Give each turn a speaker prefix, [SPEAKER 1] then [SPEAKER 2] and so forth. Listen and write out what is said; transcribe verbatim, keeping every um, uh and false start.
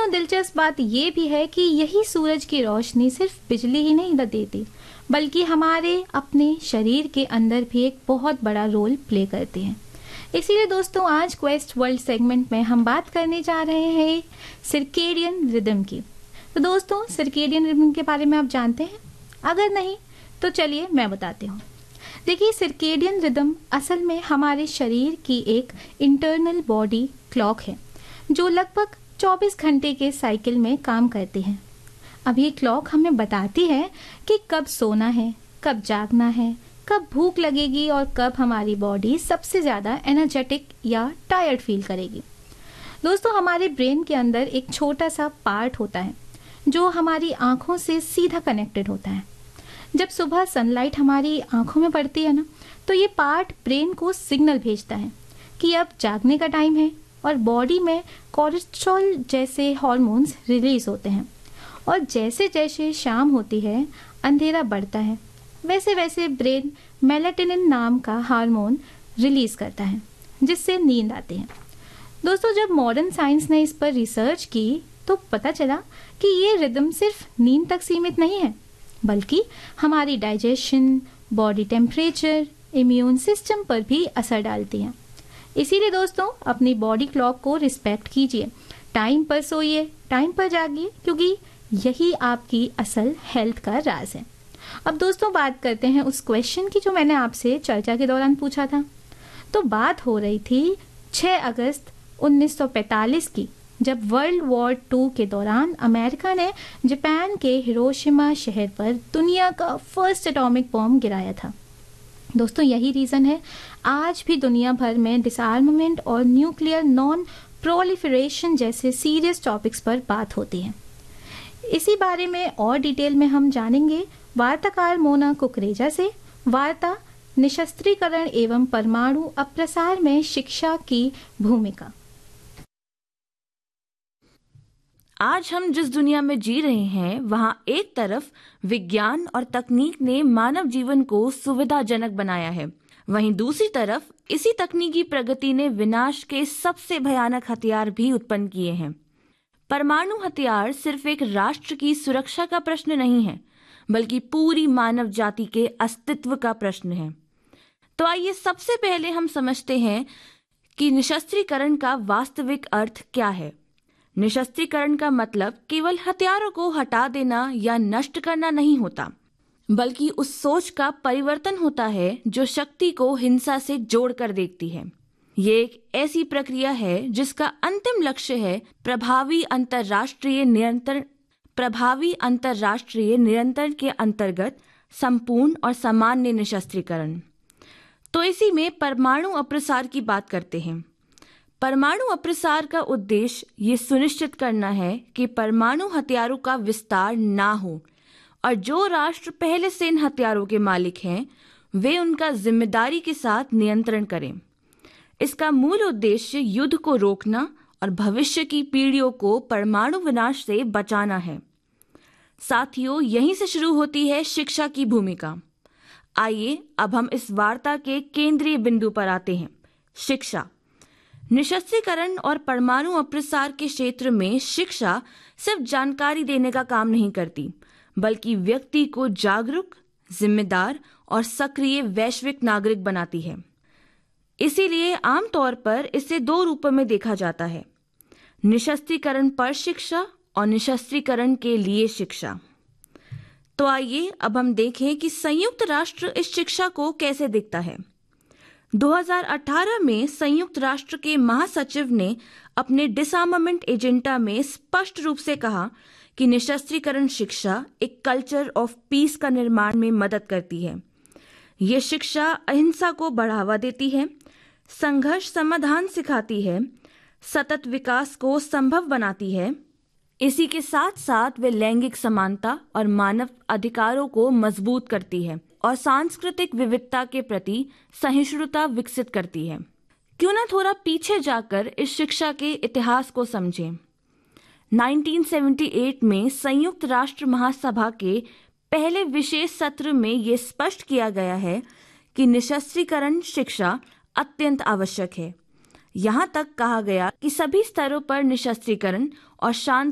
[SPEAKER 1] दोस्तों दिलचस्प बात ये भी है कि यही सूरज की रोशनी सिर्फ बिजली ही नहीं देती, बल्कि हमारे अपने शरीर के अंदर भी एक बहुत बड़ा रोल प्ले करती है। इसीलिए दोस्तों आज क्वेस्ट वर्ल्ड सेगमेंट में हम बात करने जा रहे हैं सर्केडियन रिदम की। तो दोस्तों सर्केडियन रिदम के बारे में आप जानते हैं? अगर नहीं तो चलिए मैं बताती हूँ। देखिए सर्केडियन रिदम असल में हमारे शरीर की एक इंटरनल बॉडी क्लॉक है जो लगभग चौबीस घंटे के साइकिल में काम करती है। अब ये क्लॉक हमें बताती है कि कब सोना है, कब जागना है, कब भूख लगेगी और कब हमारी बॉडी सबसे ज़्यादा एनर्जेटिक या टायर्ड फील करेगी। दोस्तों हमारे ब्रेन के अंदर एक छोटा सा पार्ट होता है जो हमारी आँखों से सीधा कनेक्टेड होता है। जब सुबह सनलाइट हमारी आँखों में पड़ती है ना, तो ये पार्ट ब्रेन को सिग्नल भेजता है कि अब जागने का टाइम है और बॉडी में कोर्टिसोल जैसे हार्मोन्स रिलीज होते हैं। और जैसे जैसे शाम होती है, अंधेरा बढ़ता है, वैसे वैसे ब्रेन मेलाटोनिन नाम का हार्मोन रिलीज करता है जिससे नींद आती है। दोस्तों जब मॉडर्न साइंस ने इस पर रिसर्च की तो पता चला कि ये रिदम सिर्फ नींद तक सीमित नहीं है, बल्कि हमारी digestion, body temperature, immune system पर भी असर डालती है। इसीलिए दोस्तों अपनी बॉडी क्लॉक को रिस्पेक्ट कीजिए, टाइम पर सोइए, टाइम पर जागिए, क्योंकि यही आपकी असल हेल्थ का राज है। अब दोस्तों बात करते हैं उस क्वेश्चन की जो मैंने आपसे चर्चा के दौरान पूछा था। तो बात हो रही थी छह अगस्त उन्नीस सौ पैंतालीस की, जब वर्ल्ड वॉर टू के दौरान अमेरिका ने जापान के हिरोशिमा शहर पर दुनिया का फर्स्ट एटॉमिक बॉम्ब गिराया था। दोस्तों यही रीज़न है आज भी दुनिया भर में डिसआर्ममेंट और न्यूक्लियर नॉन प्रोलिफरेशन जैसे सीरियस टॉपिक्स पर बात होती है। इसी बारे में और डिटेल में हम जानेंगे वार्ताकार मोना कुकरेजा से। वार्ता निशस्त्रीकरण एवं परमाणु अप्रसार में शिक्षा की भूमिका।
[SPEAKER 2] आज हम जिस दुनिया में जी रहे हैं वहाँ एक तरफ विज्ञान और तकनीक ने मानव जीवन को सुविधाजनक बनाया है, वहीं दूसरी तरफ इसी तकनीकी प्रगति ने विनाश के सबसे भयानक हथियार भी उत्पन्न किए हैं। परमाणु हथियार सिर्फ एक राष्ट्र की सुरक्षा का प्रश्न नहीं है, बल्कि पूरी मानव जाति के अस्तित्व का प्रश्न है। तो आइए सबसे पहले हम समझते हैं कि निशस्त्रीकरण का वास्तविक अर्थ क्या है। निशस्त्रीकरण का मतलब केवल हथियारों को हटा देना या नष्ट करना नहीं होता, बल्कि उस सोच का परिवर्तन होता है जो शक्ति को हिंसा से जोड़कर देखती है। ये एक ऐसी प्रक्रिया है जिसका अंतिम लक्ष्य है प्रभावी अंतर्राष्ट्रीय नियंत्रण प्रभावी अंतर्राष्ट्रीय नियंत्रण के अंतर्गत संपूर्ण और सामान्य निशस्त्रीकरण। तो इसी में परमाणु अप्रसार की बात करते हैं। परमाणु अप्रसार का उद्देश्य ये सुनिश्चित करना है कि परमाणु हथियारों का विस्तार ना हो और जो राष्ट्र पहले से इन हथियारों के मालिक हैं वे उनका जिम्मेदारी के साथ नियंत्रण करें। इसका मूल उद्देश्य युद्ध को रोकना और भविष्य की पीढ़ियों को परमाणु विनाश से बचाना है। साथियों, यहीं से शुरू होती है शिक्षा की भूमिका। आइए अब हम इस वार्ता के केंद्रीय बिंदु पर आते हैं, शिक्षा। निशस्त्रीकरण और परमाणु अप्रसार के क्षेत्र में शिक्षा सिर्फ जानकारी देने का काम नहीं करती, बल्कि व्यक्ति को जागरूक, जिम्मेदार और सक्रिय वैश्विक नागरिक बनाती है। इसीलिए आमतौर पर इसे दो रूपों में देखा जाता है, निशस्त्रीकरण पर शिक्षा और निशस्त्रीकरण के लिए शिक्षा। तो आइए अब हम देखें कि संयुक्त राष्ट्र इस शिक्षा को कैसे देखता है। दो हज़ार अठारह में संयुक्त राष्ट्र के महासचिव ने अपने डिसआर्मामेंट एजेंडा में स्पष्ट रूप से कहा कि निशस्त्रीकरण शिक्षा एक कल्चर ऑफ पीस का निर्माण में मदद करती है। ये शिक्षा अहिंसा को बढ़ावा देती है, संघर्ष समाधान सिखाती है, सतत विकास को संभव बनाती है। इसी के साथ साथ वे लैंगिक समानता और मानव अधिकारों को मजबूत करती है और सांस्कृतिक विविधता के प्रति सहिष्णुता विकसित करती है। क्यों न थोड़ा पीछे जाकर इस शिक्षा के इतिहास को समझें। उन्नीस सौ अठहत्तर में संयुक्त राष्ट्र महासभा के पहले विशेष सत्र में ये स्पष्ट किया गया है कि निशस्त्रीकरण शिक्षा अत्यंत आवश्यक है। यहाँ तक कहा गया कि सभी स्तरों पर निशस्त्रीकरण और शांति